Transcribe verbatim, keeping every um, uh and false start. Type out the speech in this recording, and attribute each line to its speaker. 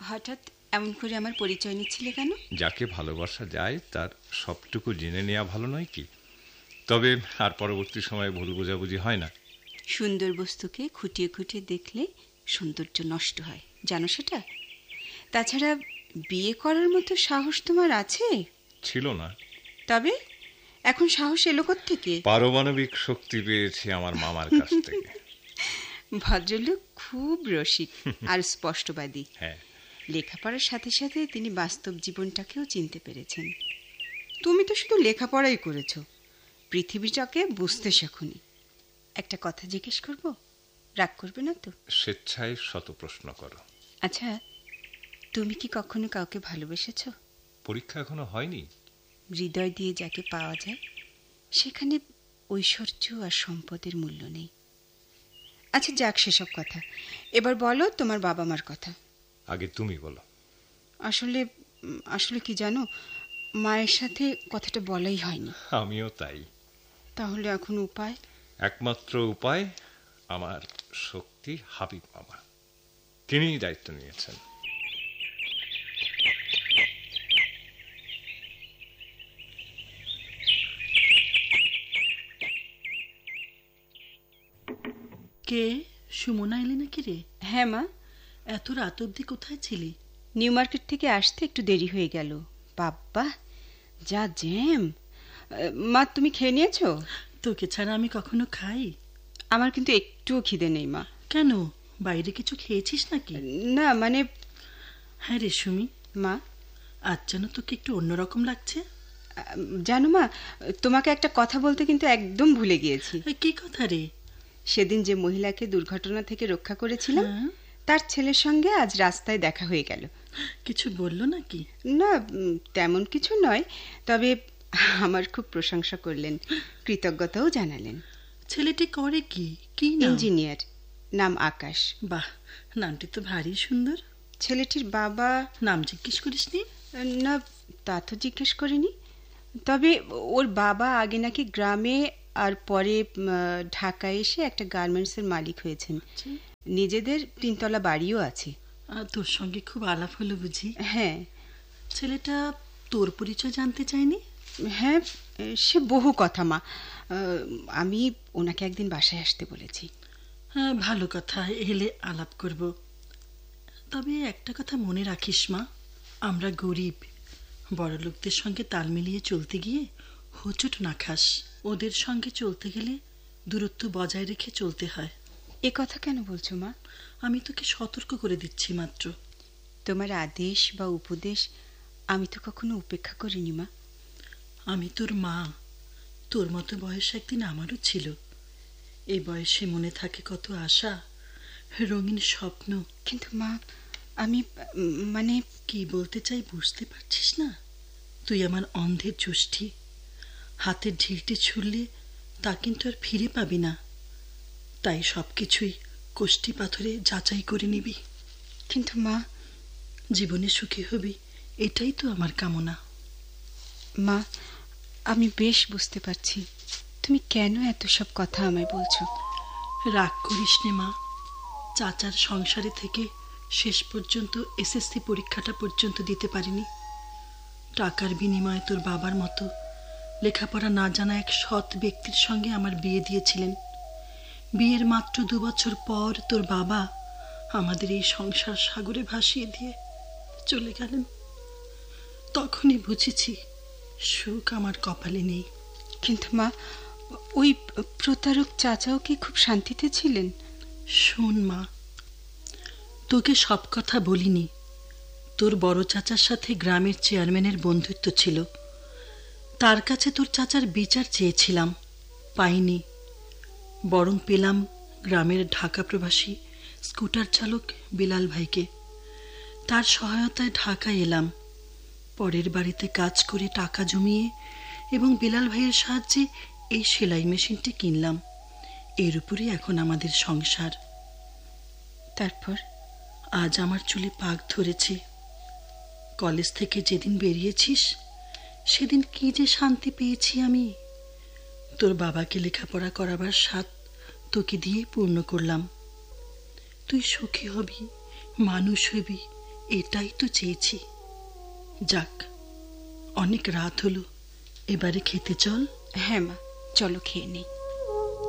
Speaker 1: হঠাৎ এমন করে আমার পরিচয় নিচ্ছিলে কেন?
Speaker 2: যাকে ভালোবাসা যায় তার সবটুকু জেনে নেওয়া ভালো নয় কি? তবে আর পরবর্তী সময়ে ভুল বোঝাবুঝি হয় না।
Speaker 1: সুন্দর বস্তুকে খুঁটিয়ে খুঁটিয়ে দেখলে সৌন্দর্য নষ্ট হয়, জানো সেটা? তাছাড়া বিয়ে করার মতো সাহস তোমার আছে?
Speaker 2: ছিল না।
Speaker 1: তবে এখন সাহস এলো কোত্থেকে?
Speaker 2: পারমাণবিক শক্তি পেয়েছি আমার মামার কাছ থেকে।
Speaker 1: ভদ্রলোক খুব রসিক আর স্পষ্টবাদী।
Speaker 2: হ্যাঁ,
Speaker 1: লেখাপড়ার সাথে সাথে তিনি বাস্তব জীবনটাকেও চিনতে পেরেছেন। তুমি তো শুধু লেখাপড়াই করেছো, পৃথিবীটাকে বুঝতে শেখোনি। একটা কথা জিজ্ঞেস করব? রাগ করবে না তো?
Speaker 2: স্বেচ্ছায় শত প্রশ্ন করো।
Speaker 1: আচ্ছা, তুমি কি কখনো কাউকে ভালোবেসেছো?
Speaker 2: পরীক্ষা এখনো হয়নি।
Speaker 1: হৃদয় দিয়ে যাকে পাওয়া যায় সেখানে ঐশ্বর্য আর সম্পদের মূল্য নেই। আচ্ছা যাক সেসব কথা, এবার বলো তোমার বাবা মার কথা।
Speaker 2: আগে তুমি বলো।
Speaker 1: আসলে আসলে কি জানো, মায়ের সাথে কথাটা বলাই হয়নি।
Speaker 2: আমিও তাই।
Speaker 1: তাহলে এখন উপায়?
Speaker 2: একমাত্র উপায় আমার শক্তি হাবিব মামা, তিনিই দায়িত্ব নিয়েছেন।
Speaker 3: কে? সুমনা এলি নাকি রে?
Speaker 1: হ্যাঁ মা।
Speaker 3: এত রাত অবধি কোথায় ছিলি?
Speaker 1: নিউ মার্কেট থেকে আসতে একটু দেরি হয়ে গেল। বাবা যা জ্যাম। মা তুমি খেয়ে নিয়েছো?
Speaker 3: তোকে ছাড়া আমি কখনো খাই?
Speaker 1: আমার কিন্তু একটুও খিদে নেই মা।
Speaker 3: কেন, বাইরে কিছু খেয়েছিস নাকি?
Speaker 1: না মানে।
Speaker 3: হ্যাঁ রে সুমি।
Speaker 1: মা
Speaker 3: আজ যেন তোকে একটু অন্যরকম লাগছে।
Speaker 1: জানো মা, তোমাকে একটা কথা বলতে কিন্তু একদম ভুলে গিয়েছি।
Speaker 3: কি কথা রে?
Speaker 1: সেদিন যে মহিলাকে দুর্ঘটনা থেকে রক্ষা করেছিলাম, তার ছেলের সঙ্গে আজ রাস্তায় দেখা হয়ে গেল।
Speaker 3: কিছু বললো নাকি?
Speaker 1: না তেমন কিছু নয়, তবে আমার খুব প্রশংসা করলেন, কৃতজ্ঞতাও জানালেন।
Speaker 3: ছেলেটি করে কি? কি
Speaker 1: ইঞ্জিনিয়ার, নাম আকাশ।
Speaker 3: বাহ, নামটি তো ভারী সুন্দর।
Speaker 1: ছেলেটির বাবা?
Speaker 3: নাম জিজ্ঞেস করিসনি?
Speaker 1: না তা তো জিজ্ঞেস করিনি, তবে ওর বাবা আগে নাকি গ্রামে আর পরে ঢাকায় এসে একটা গার্মেন্টসের মালিক হয়েছেন। নিজেদের তিনতলা বাড়িও আছে।
Speaker 3: তোর সঙ্গে খুব আলাপ হলো বুঝি?
Speaker 1: হ্যাঁ।
Speaker 3: ছেলেটা তোর পরিচয় জানতে চায়নি?
Speaker 1: হ্যাঁ, সে বহু কথা মা। আমি ওনাকে একদিন বাসায় আসতে বলেছি।
Speaker 3: হ্যাঁ ভালো কথা, এলে আলাপ করব। তবে একটা কথা মনে রাখিস মা, আমরা গরিব, বড় লোকদের সঙ্গে তাল মিলিয়ে চলতে গিয়ে হোঁচট না খাস। ওদের সঙ্গে চলতে গেলে দূরত্ব বজায় রেখে চলতে হয়।
Speaker 1: এ কথা কেন বলছো মা?
Speaker 3: আমি তোকে সতর্ক করে দিচ্ছি মাত্র।
Speaker 1: তোমার আদেশ বা উপদেশ আমি তো কখনো উপেক্ষা করিনি মা।
Speaker 3: আমি তোর মা, তোর মতো বয়স একদিন আমারও ছিল। এই বয়সে মনে থাকে কত আশা, রঙিন স্বপ্ন।
Speaker 1: কিন্তু মা আমি মানে
Speaker 3: কি বলতে চাই বুঝতে পারছিস না? তুই আমার অন্ধের জ্যোষ্ঠী, হাতের ঢিলটি ছুড়লে তা কিন্তু আর ফিরে পাবি না। তাই সবকিছুই কোষ্ঠী পাথরে যাচাই করে নিবি।
Speaker 1: কিন্তু মা,
Speaker 3: জীবনে সুখী হবি এটাই তো আমার কামনা।
Speaker 1: মা আমি বেশ বুঝতে পারছি তুমি কেন এত সব কথা আমায় বলছো।
Speaker 3: রাগ করিস নে মা, চাচার সংসারে থেকে শেষ পর্যন্ত এসএসসি পরীক্ষাটা পর্যন্ত দিতে পারিনি। টাকার বিনিময়ে তোর বাবার মতো লেখাপড়া না জানা এক সৎ ব্যক্তির সঙ্গে আমার বিয়ে দিয়েছিলেন। বিয়ের মাত্র দু বছর পর তোর বাবা আমাদের এই সংসার সাগরে ভাসিয়ে দিয়ে চলে গেলেন। তখনই বুঝেছি সুখ আমার কপালে নেই।
Speaker 1: কিন্তু মা, ওই প্রতারক চাচাও কি খুব শান্তিতে ছিলেন?
Speaker 3: শোন মা, তোকে সব কথা বলিনি। তোর বড় চাচার সাথে গ্রামের চেয়ারম্যানের বন্ধুত্ব ছিল। তার কাছে তোর চাচার বিচার চেয়েছিলাম, পাইনি। বরং পেলাম গ্রামের ঢাকা প্রবাসী স্কুটার চালক বিলাল ভাইকে। তার সহায়তায় ঢাকায় এলাম। পরের বাড়িতে কাজ করে টাকা জমিয়ে এবং বিলাল ভাইয়ের সাহায্যে এই সেলাই মেশিনটি কিনলাম। এর উপরই এখন আমাদের সংসার।
Speaker 1: তারপর
Speaker 3: আজ আমার চুলে পাক ধরেছে। কলেজ থেকে যেদিন বেরিয়েছিস সেদিন কি যে শান্তি পেয়েছি আমি। তোর বাবাকে লেখাপড়া করাবার স্বাদ তোকে দিয়ে পূর্ণ করলাম। তুই সুখী হবি, মানুষ হবি, এটাই তো চেয়েছি। যাক, অনেক রাত হলো, এবারে খেতে চল।
Speaker 1: হ্যাঁ মা, চলো খেয়ে নেই।